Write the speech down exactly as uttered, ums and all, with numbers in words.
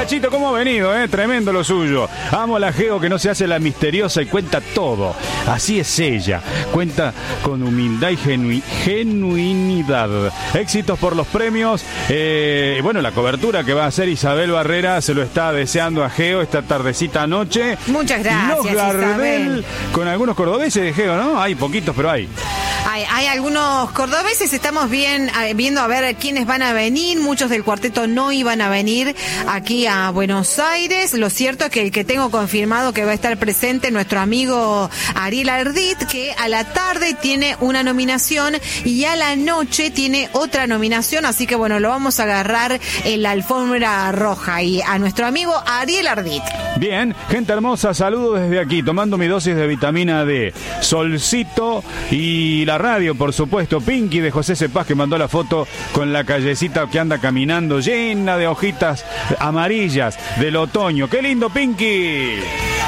Nachito, ¿cómo ha venido? Eh? Tremendo lo suyo. Amo a la Geo que no se hace la misteriosa y cuenta todo. Así es ella. Cuenta con humildad y genu- genuinidad. Éxitos por los premios. Eh, y bueno, la cobertura que va a hacer Isabel Barrera se lo está deseando a Geo esta tardecita noche. Muchas gracias, Los Gardel, Isabel. con algunos cordobeses de Geo, ¿no? Hay poquitos, pero hay. Hay, hay algunos cordobeses, estamos bien eh, viendo a ver quiénes van a venir. Muchos del cuarteto no iban a venir aquí a Buenos Aires. Lo cierto es que el que tengo confirmado que va a estar presente, nuestro amigo Ariel Ardit, que a la tarde tiene una nominación y a la noche tiene otra nominación. Así que bueno, lo vamos a agarrar en la alfombra roja. Y a nuestro amigo Ariel Ardit. Bien, gente hermosa, saludos desde aquí, tomando mi dosis de vitamina D. Solcito y la radio, por supuesto. Pinky de José Cepaz, que mandó la foto con la callecita que anda caminando llena de hojitas amarillas del otoño. ¡Qué lindo, Pinky!